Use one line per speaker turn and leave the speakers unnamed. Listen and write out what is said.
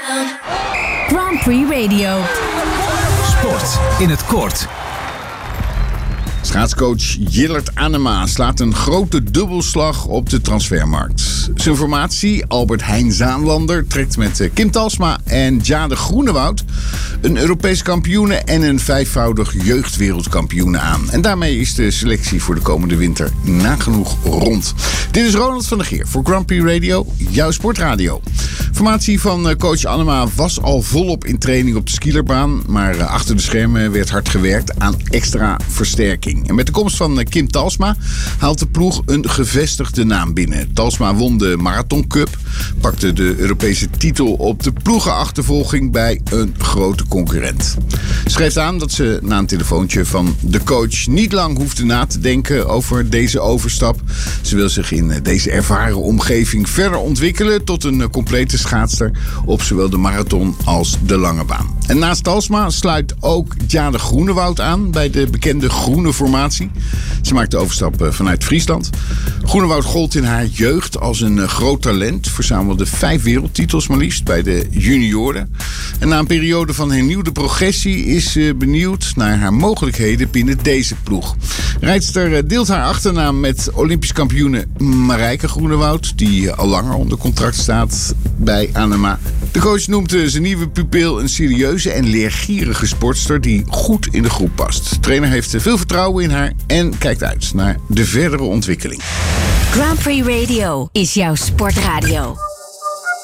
Grand Prix Radio.
Sport in het kort.
Schaatscoach Jillert Anema slaat een grote dubbelslag op de transfermarkt. Zijn formatie, Albert Heijn Zaanlander, trekt met Kim Talsma en Jade Groenewoud een Europees kampioene en een 5-voudig jeugdwereldkampioene aan. En daarmee is de selectie voor de komende winter nagenoeg rond. Dit is Ronald van der Geer voor Grand Prix Radio, jouw sportradio. Formatie van coach Anema was al volop in training op de skierbaan, maar achter de schermen werd hard gewerkt aan extra versterking. En met de komst van Kim Talsma haalt de ploeg een gevestigde naam binnen. Talsma won de Marathon Cup, pakte de Europese titel op de ploegenachtervolging bij een grote concurrent. Ze geeft aan dat ze na een telefoontje van de coach niet lang hoefde na te denken over deze overstap. Ze wil zich in deze ervaren omgeving verder ontwikkelen tot een complete schaatster op zowel de marathon als de lange baan. En naast Talsma sluit ook Jade Groenewoud aan bij de bekende groene formatie. Ze maakt de overstap vanuit Friesland. Groenewoud gold in haar jeugd als een groot talent. Verzamelde 5 wereldtitels maar liefst bij de junioren. En na een periode van hernieuwde progressie is ze benieuwd naar haar mogelijkheden binnen deze ploeg. Rijdster deelt haar achternaam met Olympisch kampioene Marijke Groenewoud, die al langer onder contract staat bij Anema. De coach noemt zijn nieuwe pupil een serieuze en leergierige sportster die goed in de groep past. De trainer heeft veel vertrouwen in haar en kijkt uit naar de verdere ontwikkeling.
Grand Prix Radio is jouw sportradio.